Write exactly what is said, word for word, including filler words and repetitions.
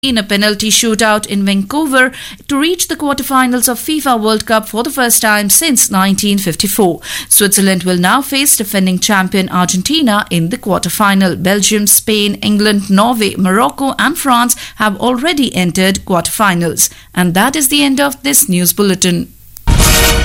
in a penalty shootout in Vancouver to reach the quarterfinals of FIFA World Cup for the first time since nineteen fifty-four. Switzerland will now face defending champion Argentina in the quarterfinal. Belgium, Spain, England, Norway, Morocco and France have already entered quarterfinals. And that is the end of this news bulletin.